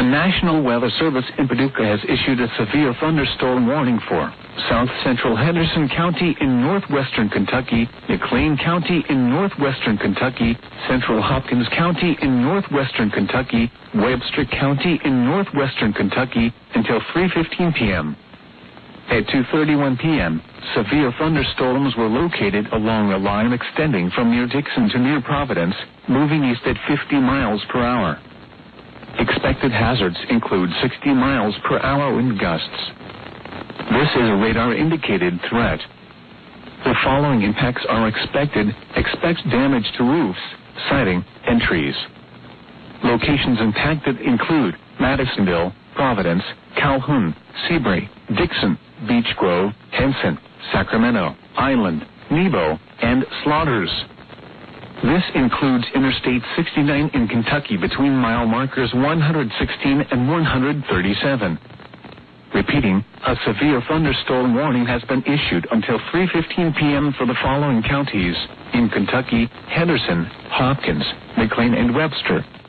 National Weather Service in Paducah has issued a severe thunderstorm warning for South Central Henderson County in northwestern Kentucky, McLean County in northwestern Kentucky, Central Hopkins County in northwestern Kentucky, Webster County in northwestern Kentucky until 3:15 p.m. At 2:31 p.m., severe thunderstorms were located along a line extending from near Dixon to near Providence, moving east at 50 miles per hour. Expected hazards include 60 miles per hour wind gusts. This is a radar-indicated threat. The following impacts are expected. Expect damage to roofs, siding, and trees. Locations impacted include Madisonville, Providence, Calhoun, Seabury, Dixon, Beech Grove, Henson, Sacramento, Island, Nebo, and Slaughters. This includes Interstate 69 in Kentucky between mile markers 116 and 137. Repeating, a severe thunderstorm warning has been issued until 3:15 p.m. for the following counties in Kentucky: Henderson, Hopkins, McLean, and Webster.